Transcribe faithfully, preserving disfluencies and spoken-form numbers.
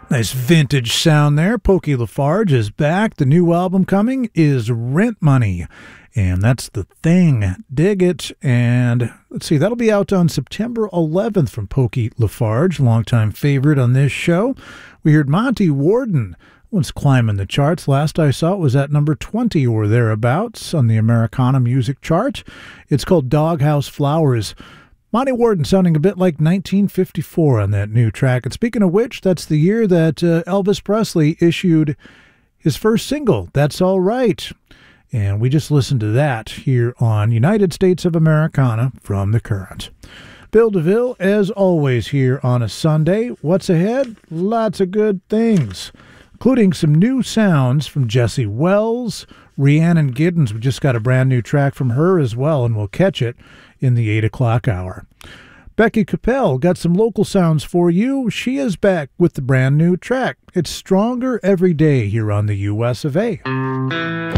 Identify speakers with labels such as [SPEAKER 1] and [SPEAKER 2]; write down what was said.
[SPEAKER 1] Nice vintage sound there. Pokey LaFarge is back. The new album coming is Rent Money, and that's the thing. Dig it. And let's see, that'll be out on September eleventh from Pokey LaFarge, longtime favorite on this show. We heard Monty Warden was climbing the charts. Last I saw it was at number twenty or thereabouts on the Americana music chart. It's called Doghouse Flowers. Monty Warden sounding a bit like nineteen fifty-four on that new track. And speaking of which, that's the year that uh, Elvis Presley issued his first single, That's All Right. And we just listened to that here on United States of Americana from The Current. Bill DeVille, as always, here on a Sunday. What's ahead? Lots of good things, including some new sounds from Jessie Wells. Rhiannon Giddens, we just got a brand new track from her as well, and we'll catch it in the eight o'clock hour. Becky Capel got some local sounds for you. She is back with the brand new track. It's Stronger Every Day here on the U S of A.